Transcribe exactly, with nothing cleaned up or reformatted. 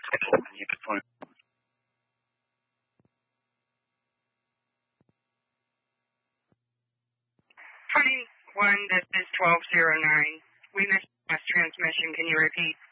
Train one, this is twelve oh nine. We missed last transmission. Can you repeat?